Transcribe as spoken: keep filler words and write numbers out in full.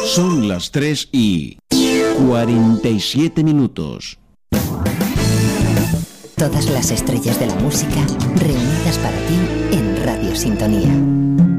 Son las tres y cuarenta y siete minutos. Todas las estrellas de la música reunidas para ti en Radio Sintonía.